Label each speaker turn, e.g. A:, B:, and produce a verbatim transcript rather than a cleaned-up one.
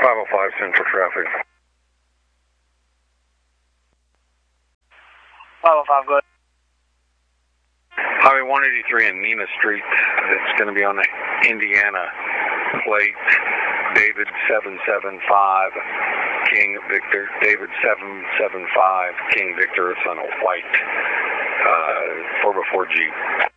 A: five oh five Central traffic.
B: five oh five, go ahead.
A: Highway one eighty-three and Nina Street. It's going to be on the Indiana plate. David seven seven five, King Victor. David seven seven five, King Victor. It's on a white uh, four by four Jeep.